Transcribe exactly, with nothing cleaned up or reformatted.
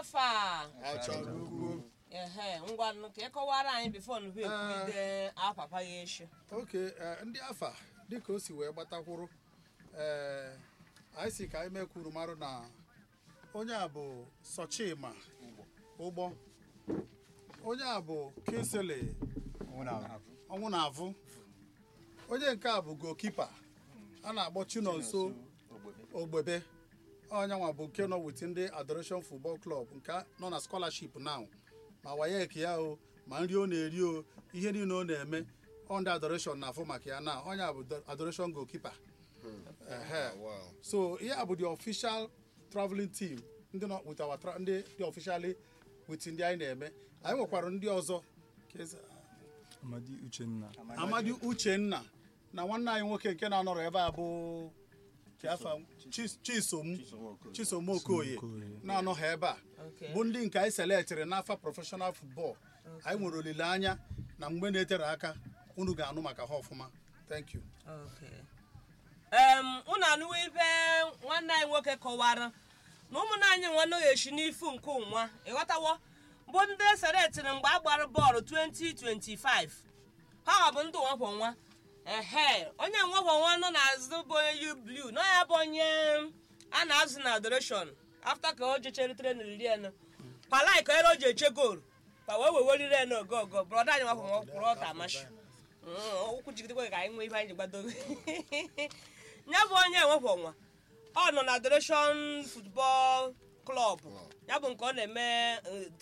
afa achọrọ ukwu ehe ngwa nke kọwara anyị before nụ ekwude apapa ya echi. oke ndị afa dịka o si wee gbatakwuru ee anyị si ka anyị mekwuru marụ na onye a bụ Sochima ụgbọ onye a bụ Kinsele ọnwụ na-avụ onye nke a bụ goalkeeper a na-akpọ Chinonso Ogbebe onye nwa bụ nke nọ with ndị Adoration Football Club nke nọ na scholarship now ma wayek ya o ma nri ọ na-eri o ihe niile ọ na-eme on the Adoration na-afụ maka ya na onye a bụ Adoration goalkeeper. So here bụ the official traveling team ndị nọ with our ndị the officially with ndị anyị na-eme anyị nwekwara ndị ọzọ Amadi Uchenna Amadi Uchenna na nwanne anyị nwoke nke na-anọrọ ebe a bụ Chisom Chisom Okoye na-anọ ha ebe a bụ ndị nke anyị seletịrị n'afa professional football. Anyị nwere olileanya na mgbe na-etere aka unu ga-anụ maka ha ọfụma. Thank you. Um, unu anụwo ife nwanne anyị nwoke kọwara na ụmụnne anyị nwanne ga-eshi n'ifu nke ụnwa ịghọtawo bụ ndị seletịrị mgbe a gbara bọọlụ twenty twenty-five ha bụ ndị nwafọ nwa ehe onye nwafọ nwa nọ n'azụ bụ onye U-Blue nọ ya bụ onye a na-azụ na Adoration after ka o jechere tren riri enu palai ka ere o ji eche goolu pa wee weweriri enu ogogo brọda anyị nwafọ nwa kwụrụ ọta amashi okwu jigidekwe ka anyị nwee ife anyị ji gbado ya bụ onye nwafọ nwa ọ nọ na Adoration Football Club ya bụ nke ọ na-eme